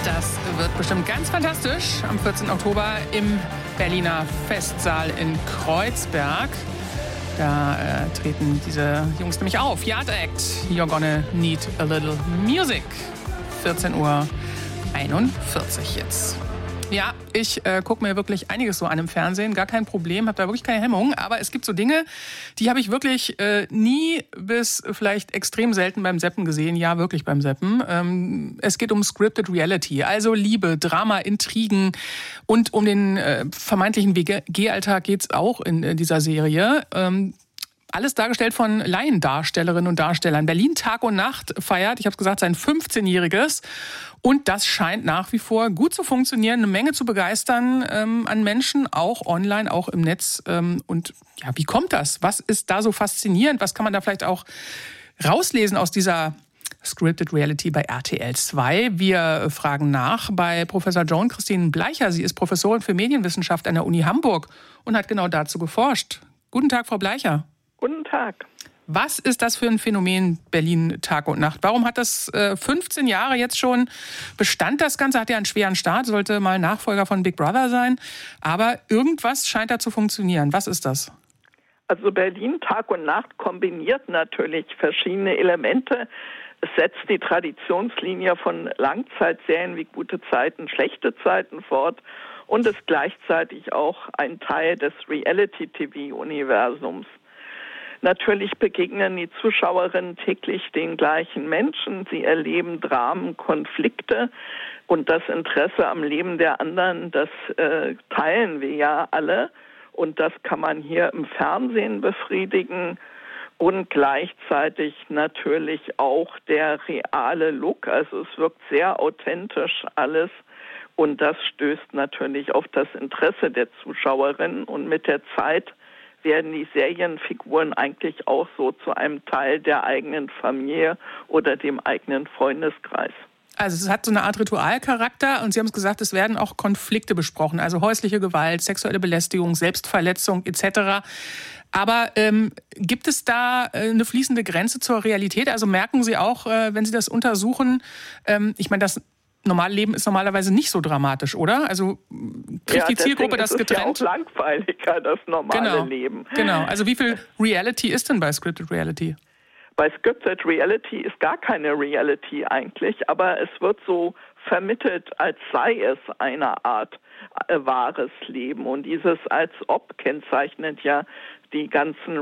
Das wird bestimmt ganz fantastisch am 14. Oktober im Berliner Festsaal in Kreuzberg. Da treten diese Jungs nämlich auf. Yard Act, You're Gonna Need a Little Music. 14:41 Uhr jetzt. Ja, ich gucke mir wirklich einiges so an im Fernsehen, gar kein Problem, habe da wirklich keine Hemmung. Aber es gibt so Dinge, die habe ich wirklich nie bis vielleicht extrem selten beim Seppen gesehen. Ja, wirklich beim Seppen. Es geht um Scripted Reality, also Liebe, Drama, Intrigen und um den vermeintlichen WG-Alltag geht's auch in dieser Serie. Alles dargestellt von Laiendarstellerinnen und Darstellern. Berlin Tag und Nacht feiert, ich habe es gesagt, sein 15-jähriges. Und das scheint nach wie vor gut zu funktionieren, eine Menge zu begeistern an Menschen, auch online, auch im Netz. Und ja, wie kommt das? Was ist da so faszinierend? Was kann man da vielleicht auch rauslesen aus dieser Scripted Reality bei RTL 2? Wir fragen nach bei Professor Joan Christine Bleicher. Sie ist Professorin für Medienwissenschaft an der Uni Hamburg und hat genau dazu geforscht. Guten Tag, Frau Bleicher. Guten Tag. Was ist das für ein Phänomen Berlin Tag und Nacht? Warum hat das 15 Jahre jetzt schon Bestand? Das Ganze hat ja einen schweren Start, sollte mal Nachfolger von Big Brother sein. Aber irgendwas scheint da zu funktionieren. Was ist das? Also Berlin Tag und Nacht kombiniert natürlich verschiedene Elemente. Es setzt die Traditionslinie von Langzeitserien wie Gute Zeiten, Schlechte Zeiten fort und ist gleichzeitig auch ein Teil des Reality-TV-Universums. Natürlich begegnen die Zuschauerinnen täglich den gleichen Menschen. Sie erleben Dramen, Konflikte und das Interesse am Leben der anderen, das teilen wir ja alle. Und das kann man hier im Fernsehen befriedigen und gleichzeitig natürlich auch der reale Look. Also es wirkt sehr authentisch alles und das stößt natürlich auf das Interesse der Zuschauerinnen und mit der Zeit werden die Serienfiguren eigentlich auch so zu einem Teil der eigenen Familie oder dem eigenen Freundeskreis. Also es hat so eine Art Ritualcharakter und Sie haben es gesagt, es werden auch Konflikte besprochen, also häusliche Gewalt, sexuelle Belästigung, Selbstverletzung etc. Aber gibt es da eine fließende Grenze zur Realität? Also merken Sie auch, wenn Sie das untersuchen, ich meine, das normale Leben ist normalerweise nicht so dramatisch, oder? Also kriegt die Zielgruppe das getrennt? Ja, auch langweiliger, das normale Leben. Genau. Also wie viel Reality ist denn bei Scripted Reality? Bei Scripted Reality ist gar keine Reality eigentlich, aber es wird so vermittelt, als sei es eine Art wahres Leben. Und dieses als ob kennzeichnet ja die ganzen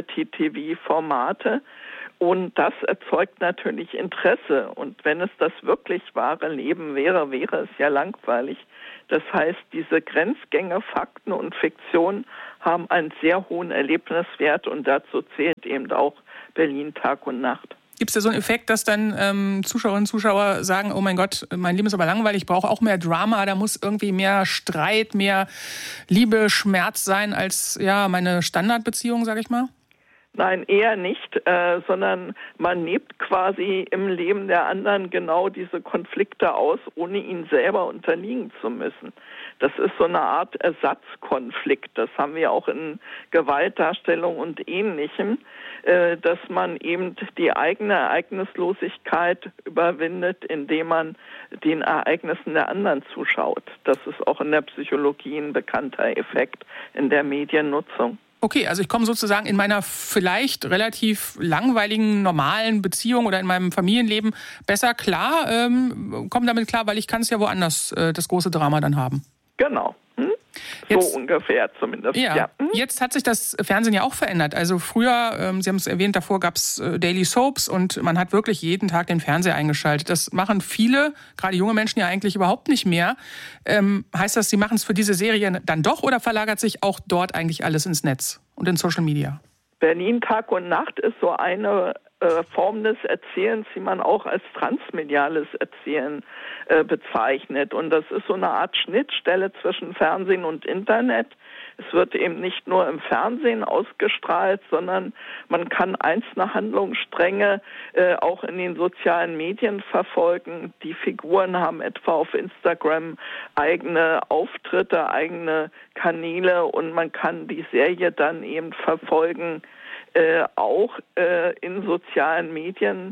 Reality-TV-Formate. Und das erzeugt natürlich Interesse. Und wenn es das wirklich wahre Leben wäre, wäre es ja langweilig. Das heißt, diese Grenzgänge, Fakten und Fiktion haben einen sehr hohen Erlebniswert und dazu zählt eben auch Berlin Tag und Nacht. Gibt es da so einen Effekt, dass dann Zuschauerinnen und Zuschauer sagen, oh mein Gott, mein Leben ist aber langweilig, ich brauche auch mehr Drama, da muss irgendwie mehr Streit, mehr Liebe, Schmerz sein als ja meine Standardbeziehung, sag ich mal? Nein, eher nicht, sondern man lebt quasi im Leben der anderen genau diese Konflikte aus, ohne ihnen selber unterliegen zu müssen. Das ist so eine Art Ersatzkonflikt. Das haben wir auch in Gewaltdarstellung und Ähnlichem, dass man eben die eigene Ereignislosigkeit überwindet, indem man den Ereignissen der anderen zuschaut. Das ist auch in der Psychologie ein bekannter Effekt in der Mediennutzung. Okay, also ich komme sozusagen in meiner vielleicht relativ langweiligen, normalen Beziehung oder in meinem Familienleben besser klar, komme damit klar, weil ich kann es ja woanders das große Drama dann haben. Genau. Jetzt, so ungefähr zumindest. Ja. Jetzt hat sich das Fernsehen ja auch verändert. Also früher, Sie haben es erwähnt, davor gab es Daily Soaps und man hat wirklich jeden Tag den Fernseher eingeschaltet. Das machen viele, gerade junge Menschen ja eigentlich überhaupt nicht mehr. Heißt das, Sie machen es für diese Serie dann doch oder verlagert sich auch dort eigentlich alles ins Netz und in Social Media? Berlin Tag und Nacht ist so eine Form des Erzählens, die man auch als transmediales Erzählen bezeichnet. Und das ist so eine Art Schnittstelle zwischen Fernsehen und Internet. Es wird eben nicht nur im Fernsehen ausgestrahlt, sondern man kann einzelne Handlungsstränge auch in den sozialen Medien verfolgen. Die Figuren haben etwa auf Instagram eigene Auftritte, eigene Kanäle und man kann die Serie dann eben verfolgen, auch in sozialen Medien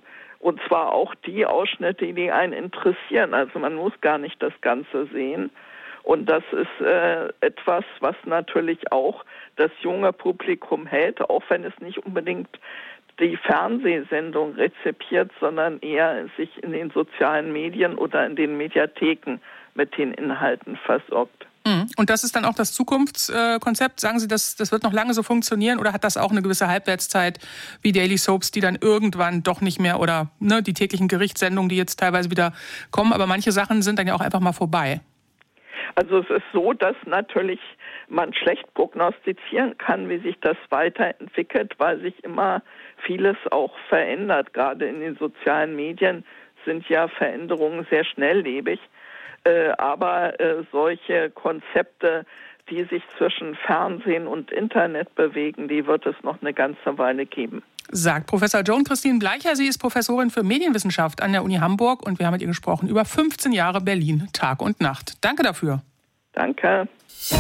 Und zwar auch die Ausschnitte, die einen interessieren. Also man muss gar nicht das Ganze sehen. Und das ist etwas, was natürlich auch das junge Publikum hält, auch wenn es nicht unbedingt die Fernsehsendung rezipiert, sondern eher sich in den sozialen Medien oder in den Mediatheken mit den Inhalten versorgt. Und das ist dann auch das Zukunftskonzept? Sagen Sie, das wird noch lange so funktionieren oder hat das auch eine gewisse Halbwertszeit wie Daily Soaps, die dann irgendwann doch nicht mehr oder die täglichen Gerichtssendungen, die jetzt teilweise wieder kommen, aber manche Sachen sind dann ja auch einfach mal vorbei? Also es ist so, dass natürlich man schlecht prognostizieren kann, wie sich das weiterentwickelt, weil sich immer vieles auch verändert. Gerade in den sozialen Medien sind ja Veränderungen sehr schnelllebig. Aber solche Konzepte, die sich zwischen Fernsehen und Internet bewegen, die wird es noch eine ganze Weile geben. Sagt Professor Joan Christine Bleicher. Sie ist Professorin für Medienwissenschaft an der Uni Hamburg und wir haben mit ihr gesprochen über 15 Jahre Berlin, Tag und Nacht. Danke dafür. Danke.